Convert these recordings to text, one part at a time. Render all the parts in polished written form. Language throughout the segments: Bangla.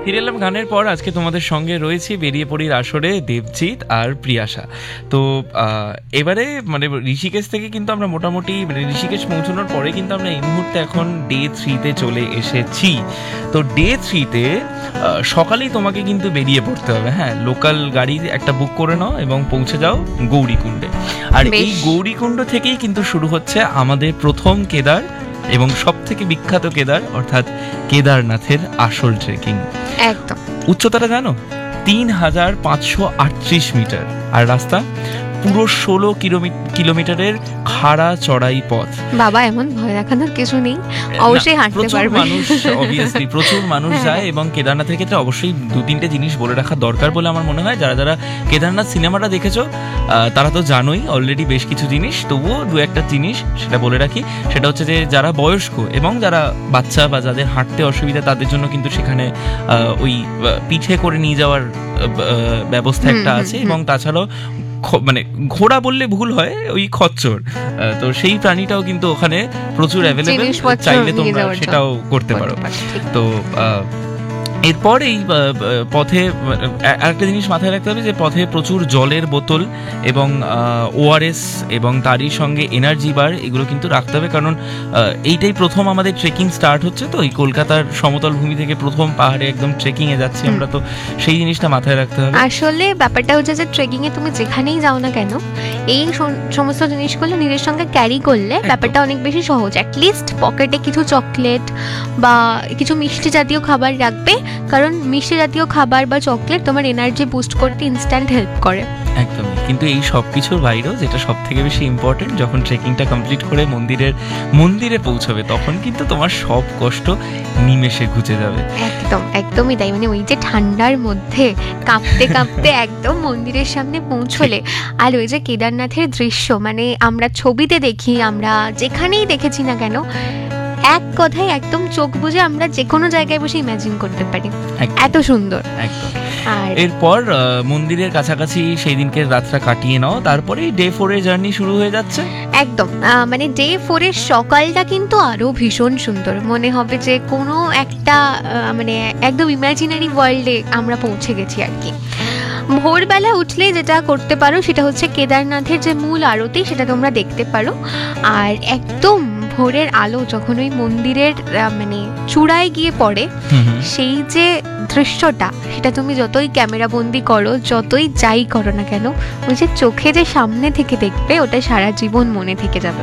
ফিরে এলাম গানের পর। আজকে তোমাদের সঙ্গে রয়েছি বেরিয়ে পড়ির আসরে দেবজিৎ আর প্রিয়াশা। তো এবারে মানে ঋষিকেশ থেকে কিন্তু আমরা মোটামুটি ঋষিকেশ পৌঁছানোর পরে কিন্তু আমরা এই মুহূর্তে এখন ডে 3-তে চলে এসেছি। তো ডে 3-তে সকালেই তোমাকে কিন্তু বেরিয়ে পড়তে হবে। হ্যাঁ, লোকাল গাড়ি একটা বুক করে নাও এবং পৌঁছে যাও গৌরীকুণ্ডে। আর এই গৌরীকুণ্ড থেকেই কিন্তু শুরু হচ্ছে আমাদের প্রথম কেদার এবং সব থেকে বিখ্যাত কেদার অর্থাৎ কেদারনাথের আসল ট্রেকিং। একদম। উচ্চতাটা জানো 3538 মিটার, আর রাস্তা পুরো 16 কিলোমিটারের খাড়া চড়াই পথ। বাবা, এমন ভয় দেখানোর কিছু নেই, অবশ্যই হাঁটতে পারবে। অবভিয়াসলি প্রচুর মানুষ যায় এবং কেদারনাথের ক্ষেত্রে অবশ্যই 2-3টে জিনিস বলে রাখা দরকার বলে আমার মনে হয়। যারা যারা কেদারনাথ সিনেমাটা দেখেছো তারা তো জানোই অলরেডি বেশ কিছু জিনিস, তবুও 2-1টা জিনিস সেটা বলে রাখি। সেটা হচ্ছে যে যারা বয়স্ক এবং যারা বাচ্চা বা যাদের হাঁটতে অসুবিধা তাদের জন্য কিন্তু সেখানে ওই পিঠে করে নিয়ে যাওয়ার ব্যবস্থা একটা আছে। এবং তাছাড়াও মানে ঘোড়া বললে ভুল হয়, ওই খচ্চর, তো সেই প্রাণীটাও কিন্তু ওখানে প্রচুর অ্যাভেলেবেল, চাইলে তোমরা সেটাও করতে পারো। তো এরপর এই পথে আরেকটা জিনিস মাথায় রাখতে হবে যে পথে প্রচুর জলের বোতল এবং ওআরএস এবং তারই সঙ্গে এনার্জি বার এগুলো কিন্তু রাখতে হবে, কারণ এইটাই প্রথম আমাদের ট্রেকিং স্টার্ট হচ্ছে। তো এই কলকাতার সমতল ভূমি থেকে প্রথম পাহাড়ে একদম ট্রেকিংয়ে যাচ্ছি আমরা, তো সেই জিনিসটা মাথায় রাখতে হবে। আসলে ব্যাপারটা হচ্ছে যে ট্রেকিংয়ে তুমি যেখানেই যাও না কেন এই সমস্ত জিনিসগুলো নিজের সঙ্গে ক্যারি করলে ব্যাপারটা অনেক বেশি সহজ। অ্যাটলিস্ট পকেটে কিছু চকলেট বা কিছু মিষ্টি জাতীয় খাবার রাখবে, কারণ মিষ্টি জাতীয় খাবার বা চকলেট তোমার এনার্জি বুস্ট করতে ইনস্ট্যান্ট হেল্প করে। একদমই। কিন্তু এই সব কিছুর বাইরেও যেটা সব থেকে বেশি ইম্পর্টেন্ট, যখন ট্রেকিংটা কমপ্লিট করে মন্দিরে পৌঁছবে তখন কিন্তু তোমার সব কষ্ট নিমেষে ঘুচে যাবে। একদমই তাই। মানে ওই যে ঠান্ডার মধ্যে কাঁপতে কাঁপতে একদম মন্দিরের সামনে পৌঁছলে, আর ওই যে কেদারনাথের দৃশ্য, মানে আমরা ছবিতে দেখি, আমরা যেখানেই দেখেছি না কেন, এক কথায় একদম চোখ বুজে আমরা যে কোনো জায়গায় বসে ইমাজিন করতে পারি, এত সুন্দর। একদম। এরপর মন্দিরের কাছাকাছি সেই দিনকে রাতটা কাটিয়ে নাও, তারপরে ডে 4-এর জার্নি শুরু হয়ে যাচ্ছে। একদম। মানে ডে 4-এর সকালটা কিন্তু আরো ভীষণ সুন্দর, মনে হবে যে কোনো একটা মানে একদম ইমাজিনারি ওয়ার্ল্ডে আমরা পৌঁছে গেছি আর কি। ভোরবেলা উঠলে যেটা করতে পারো সেটা হচ্ছে কেদারনাথের যে মূল আরতি সেটা তোমরা দেখতে পারো। আর একদম ভোরের আলো যখন ওই মন্দিরের মানে চূড়ায় গিয়ে পড়ে, সেই যে দৃশ্যটা, সেটা তুমি যতই ক্যামেরা বন্দি করো, যতই যাই করো না কেন, ওই যে চোখে যে সামনে থেকে দেখবে, ওটা সারা জীবন মনে থেকে যাবে।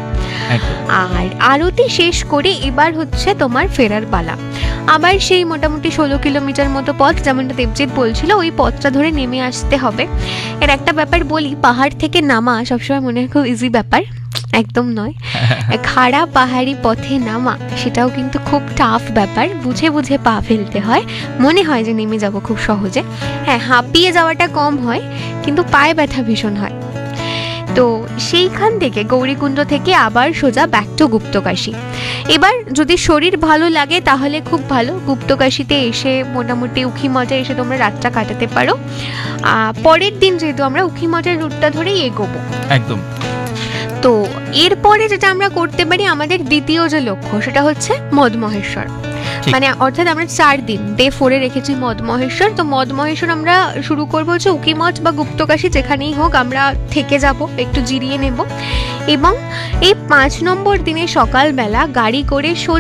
আর আরতি শেষ করে এবার হচ্ছে তোমার ফেরার পালা। আবার সেই মোটামুটি 16 কিলোমিটার মতো পথ, যেমনটা দেবজিৎ বলছিল, ওই পথটা ধরে নেমে আসতে হবে। এর একটা ব্যাপার বলি, পাহাড় থেকে নামা সবসময় মনে হয় খুব ইজি ব্যাপার, একদম নয়। খাড়া পাহাড়ি পথে নামা সেটাও কিন্তু খুব টাফ ব্যাপার, বুঝে বুঝে পা ফেলতে হয়। মনে হয় যে নেমে যাব খুব সহজে, হ্যাঁ, হাঁপিয়ে যাওয়াটা কম হয় কিন্তু পায়ে ব্যথা ভীষণ হয়। তো সেইখান থেকে গৌরীকুণ্ড থেকে আবার সোজা ব্যাক টু গুপ্তকাশী। এবার যদি শরীর ভালো লাগে তাহলে খুব ভালো, গুপ্তকাশীতে এসে মোটামুটি উখিমঠে এসে তোমরা রাতটা কাটাতে পারো। পরের দিন যেহেতু আমরা উখিমঠের রুটটা ধরেই এগোবো। একদম। তো এরপরে যেটা আমরা করতে পারি, আমাদের দ্বিতীয় যে লক্ষ্য সেটা হচ্ছে মদমহেশ্বর। মানে অর্থাৎ আমরা 4 দিন, ডে 4-এ রেখেছি মদমহেশ্বর। তো মদমহেশ্বর আমরা শুরু করবো হচ্ছে উখিমঠ বা গুপ্তকাশী, যেখানেই হোক আমরা থেকে যাব, একটু জিরিয়ে নেব। এবং এই 5 নম্বর দিনে সকালবেলা গাড়ি করে